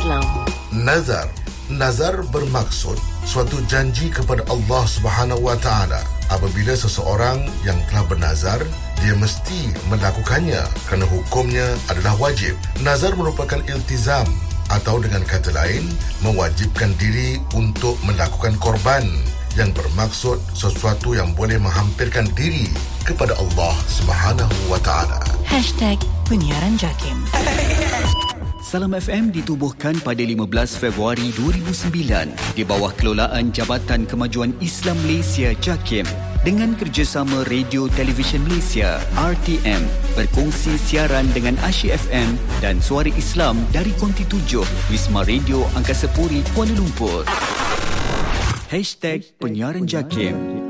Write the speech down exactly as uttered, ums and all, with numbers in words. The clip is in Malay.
Islam. Nazar. Nazar bermaksud suatu janji kepada Allah Subhanahu Wa Taala. Apabila seseorang yang telah bernazar, dia mesti melakukannya kerana hukumnya adalah wajib. Nazar merupakan iltizam atau dengan kata lain, mewajibkan diri untuk melakukan korban yang bermaksud sesuatu yang boleh menghampirkan diri kepada Allah Subhanahu Wa Taala. Hashtag Penyiaran Jakim. Salam F M ditubuhkan pada lima belas Februari dua ribu sembilan di bawah kelolaan Jabatan Kemajuan Islam Malaysia JAKIM dengan kerjasama Radio Television Malaysia R T M berkongsi siaran dengan Asyik F M dan Suara Islam dari Konti tujuh Wisma Radio Angkasa Puri Kuala Lumpur. Hashtag Penyiaran Jakim.